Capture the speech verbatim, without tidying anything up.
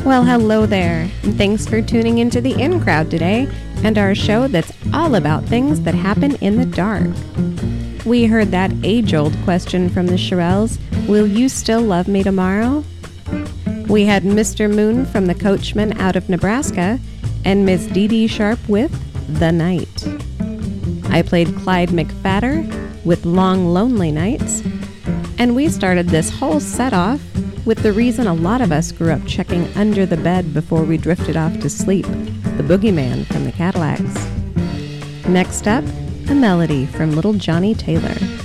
Well, hello there, and thanks for tuning into the In Crowd today, and our show that's all about things that happen in the dark. We heard that age-old question from the Shirelles, will you still love me tomorrow? We had Mister Moon from the Coachman out of Nebraska, and Miss Dee Dee Sharp with The Night. I played Clyde McFadder with Long Lonely Nights, and we started this whole set off with the reason a lot of us grew up checking under the bed before we drifted off to sleep, the Boogeyman from the Cadillacs. Next up, a melody from Little Johnny Taylor.